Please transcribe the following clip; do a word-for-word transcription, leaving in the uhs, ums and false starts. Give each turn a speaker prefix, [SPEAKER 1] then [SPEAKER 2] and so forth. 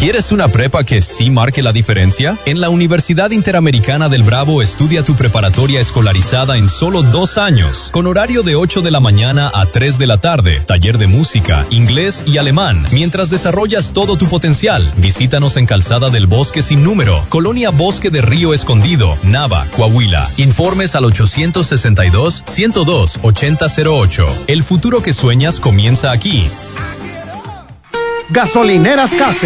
[SPEAKER 1] ¿Quieres una prepa que sí marque la diferencia? En la Universidad Interamericana del Bravo estudia tu preparatoria escolarizada en solo dos años, con horario de ocho de la mañana a tres de la tarde, taller de música, inglés y alemán, mientras desarrollas todo tu potencial. Visítanos en Calzada del Bosque Sin Número, Colonia Bosque de Río Escondido, Nava, Coahuila. Informes al ochocientos sesenta y dos, ciento dos, ochenta cero ocho. El futuro que sueñas comienza aquí.
[SPEAKER 2] Gasolineras Case.